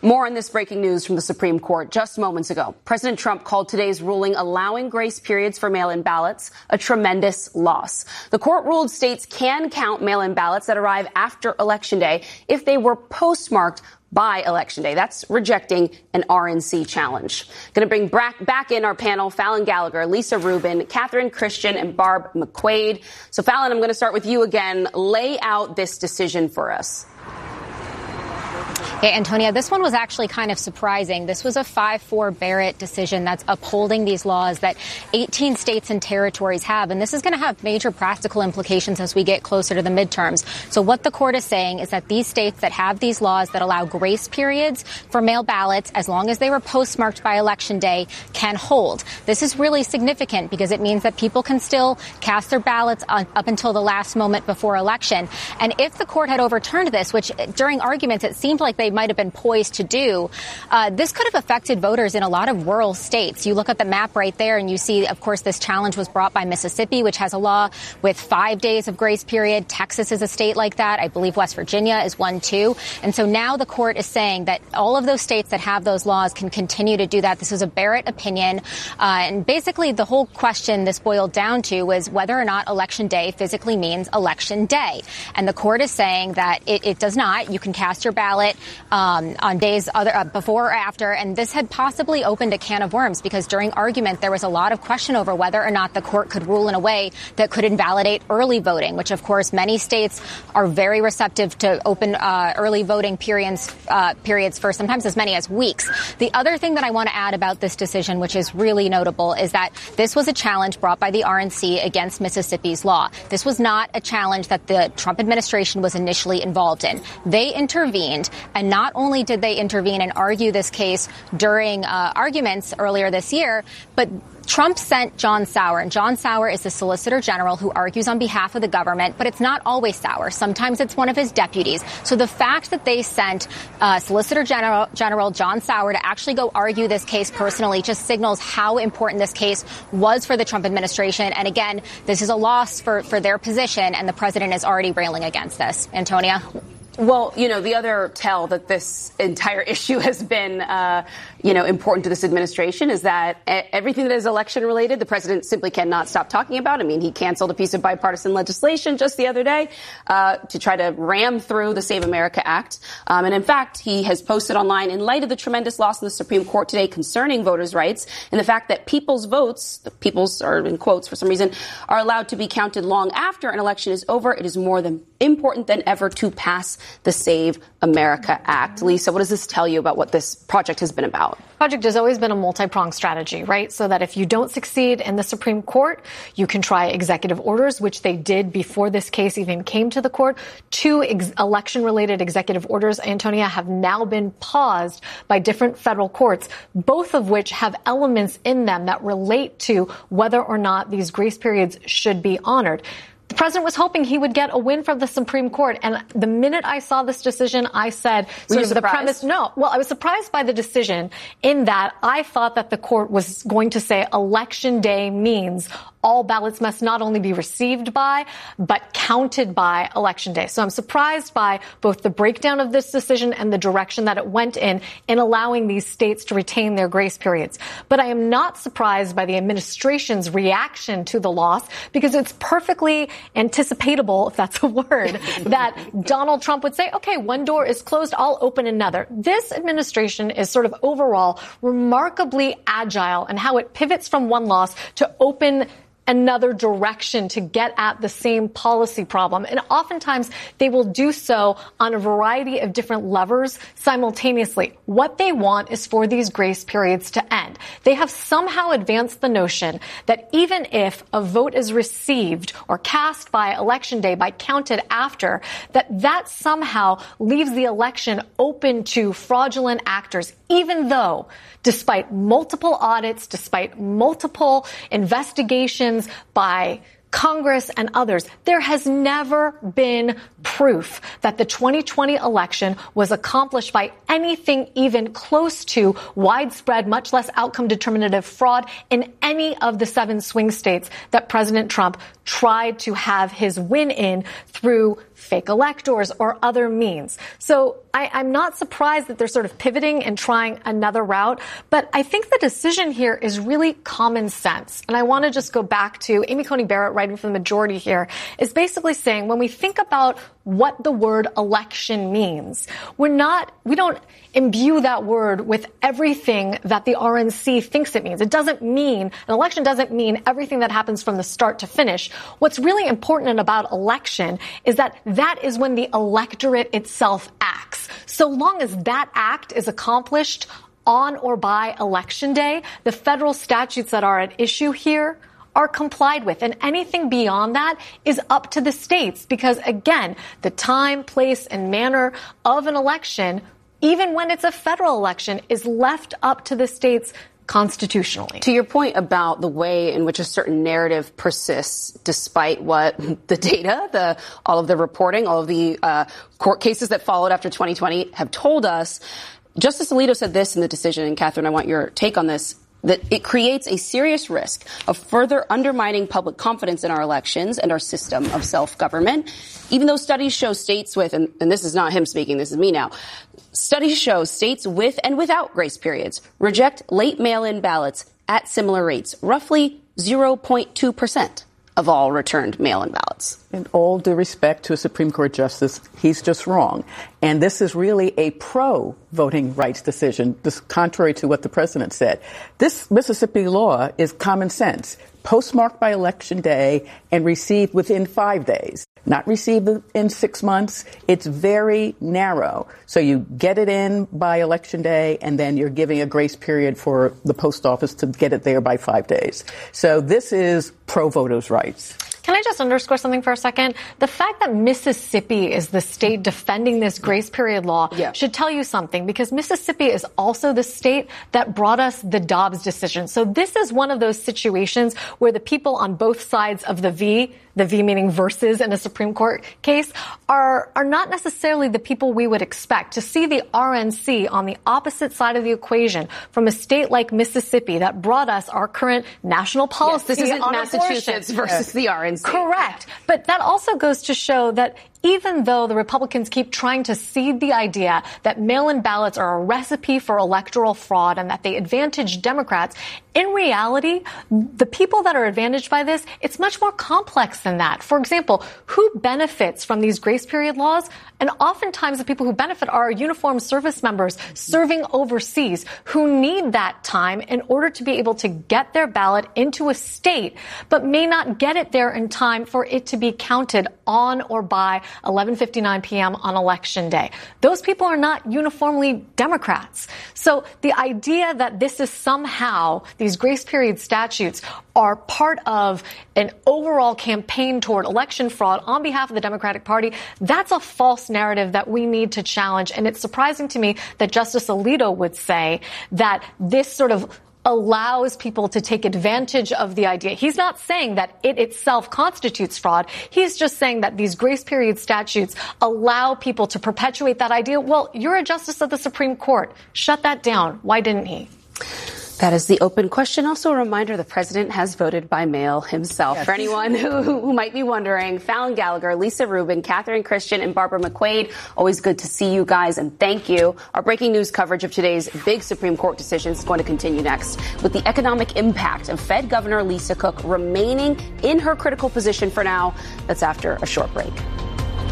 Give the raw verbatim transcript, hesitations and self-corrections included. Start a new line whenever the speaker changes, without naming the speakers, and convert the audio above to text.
More on this breaking news from the Supreme Court just moments ago. President Trump called today's ruling allowing grace periods for mail-in ballots a tremendous loss. The court ruled states can count mail-in ballots that arrive after Election Day if they were postmarked by Election Day. That's rejecting an R N C challenge. Going to bring back, back in our panel, Fallon Gallagher, Lisa Rubin, Catherine Christian, and Barb McQuaid. So, Fallon, I'm going to start with you again. Lay out this decision for us.
Hey, Antonia, this one was actually kind of surprising. This was a five four Barrett decision that's upholding these laws that eighteen states and territories have. And this is going to have major practical implications as we get closer to the midterms. So what the court is saying is that these states that have these laws that allow grace periods for mail ballots, as long as they were postmarked by Election Day, can hold. This is really significant because it means that people can still cast their ballots on, up until the last moment before election. And if the court had overturned this, which during arguments it seemed like they might have been poised to do, uh, this could have affected voters in a lot of rural states. You look at the map right there and you see, of course, this challenge was brought by Mississippi, which has a law with five days of grace period. Texas is a state like that. I believe West Virginia is one, too. And so now the court is saying that all of those states that have those laws can continue to do that. This was a Barrett opinion. Uh, and basically the whole question this boiled down to was whether or not Election Day physically means Election Day. And the court is saying that it, it does not. You can cast your ballot Um, on days other, uh, before or after. And this had possibly opened a can of worms because during argument there was a lot of question over whether or not the court could rule in a way that could invalidate early voting, which, of course, many states are very receptive to open uh, early voting periods, uh, periods for sometimes as many as weeks. The other thing that I want to add about this decision, which is really notable, is that this was a challenge brought by the R N C against Mississippi's law. This was not a challenge that the Trump administration was initially involved in. They intervened, and not only did they intervene and argue this case during uh, arguments earlier this year, but Trump sent John Sauer, and John Sauer is the Solicitor General who argues on behalf of the government, but it's not always Sauer. Sometimes it's one of his deputies. So the fact that they sent uh, Solicitor General, General John Sauer to actually go argue this case personally just signals how important this case was for the Trump administration. And again, this is a loss for, for their position, and the president is already railing against this. Antonia?
Well, you know, the other tell that this entire issue has been, uh, you know, important to this administration is that everything that is election related, the president simply cannot stop talking about. I mean, he canceled a piece of bipartisan legislation just the other day uh, to try to ram through the Save America Act. Um, and in fact, he has posted online, in light of the tremendous loss in the Supreme Court today concerning voters' rights and the fact that people's votes, the people's are in quotes for some reason, are allowed to be counted long after an election is over, it is more than important than ever to pass the Save America Act. Lisa, what does this tell you about what this project has been about?
Project has always been a multi-pronged strategy, right? So that if you don't succeed in the Supreme Court, you can try executive orders, which they did before this case even came to the court. Two ex- election-related executive orders, Antonia, have now been paused by different federal courts, both of which have elements in them that relate to whether or not these grace periods should be honored. The president was hoping he would get a win from the Supreme Court. And the minute I saw this decision, I said,
Were you
sort of the premise, no. Well, I was surprised by the decision in that I thought that the court was going to say Election Day means all ballots must not only be received by, but counted by Election Day. So I'm surprised by both the breakdown of this decision and the direction that it went in, in allowing these states to retain their grace periods. But I am not surprised by the administration's reaction to the loss, because it's perfectly anticipatable, if that's a word, that Donald Trump would say, okay, one door is closed, I'll open another. This administration is sort of overall remarkably agile in how it pivots from one loss to open another direction to get at the same policy problem. And oftentimes they will do so on a variety of different levers simultaneously. What they want is for these grace periods to end. They have somehow advanced the notion that even if a vote is received or cast by Election Day, by counted after, that that somehow leaves the election open to fraudulent actors, even though, despite multiple audits, despite multiple investigations by Congress and others, there has never been proof that the twenty twenty election was accomplished by anything even close to widespread, much less outcome determinative fraud in any of the seven swing states that President Trump tried to have his win in through fake electors or other means. So I, I'm not surprised that they're sort of pivoting and trying another route, but I think the decision here is really common sense. And I want to just go back to Amy Coney Barrett, writing for the majority here, is basically saying when we think about what the word election means, we're not, we don't imbue that word with everything that the R N C thinks it means. It doesn't mean, an election doesn't mean everything that happens from the start to finish. What's really important about election is that that is when the electorate itself acts. So long as that act is accomplished on or by election day, the federal statutes that are at issue here are complied with. And anything beyond that is up to the states because, again, the time, place, and manner of an election, even when it's a federal election, is left up to the states constitutionally.
To your point about the way in which a certain narrative persists, despite what the data, the all of the reporting, all of the uh, court cases that followed after twenty twenty have told us, Justice Alito said this in the decision, and Catherine, I want your take on this, that it creates a serious risk of further undermining public confidence in our elections and our system of self-government. Even though studies show states with, and, and this is not him speaking, this is me now, studies show states with and without grace periods reject late mail-in ballots at similar rates, roughly zero point two percent of all returned mail-in ballots.
In all due respect to a Supreme Court justice, he's just wrong. And this is really a pro-voting rights decision, this, contrary to what the president said. This Mississippi law is common sense, postmarked by Election Day and received within five days. Not received in six months. It's very narrow. So you get it in by Election Day, and then you're giving a grace period for the post office to get it there by five days. So this is pro-voters' rights.
Can I just underscore something for a second? The fact that Mississippi is the state defending this grace period law yeah. should tell you something, because Mississippi is also the state that brought us the Dobbs decision. So this is one of those situations where the people on both sides of the V, the V meaning versus in a Supreme Court case, are, are not necessarily the people we would expect. To see the R N C on the opposite side of the equation from a state like Mississippi that brought us our current national policy
yes, this isn't
on
Massachusetts
abortion.
versus the R N C.
Correct. But that also goes to show that even though the Republicans keep trying to seed the idea that mail-in ballots are a recipe for electoral fraud and that they advantage Democrats, in reality, the people that are advantaged by this, it's much more complex than that. For example, who benefits from these grace period laws? And oftentimes the people who benefit are uniformed service members serving overseas who need that time in order to be able to get their ballot into a state, but may not get it there in time for it to be counted on or by eleven fifty-nine p.m. on Election Day. Those people are not uniformly Democrats. So the idea that this is somehow, these grace period statutes are part of an overall campaign toward election fraud on behalf of the Democratic Party, that's a false narrative that we need to challenge. And it's surprising to me that Justice Alito would say that this sort of allows people to take advantage of the idea. He's not saying that it itself constitutes fraud. He's just saying that these grace period statutes allow people to perpetuate that idea. Well, you're a justice of the Supreme Court. Shut that down. Why didn't he?
That is the open question. Also a reminder, the president has voted by mail himself. Yes. For anyone who, who might be wondering, Fallon Gallagher, Lisa Rubin, Catherine Christian, and Barbara McQuaid, always good to see you guys, and thank you. Our breaking news coverage of today's big Supreme Court decision is going to continue next with the economic impact of Fed Governor Lisa Cook remaining in her critical position for now. That's after a short break.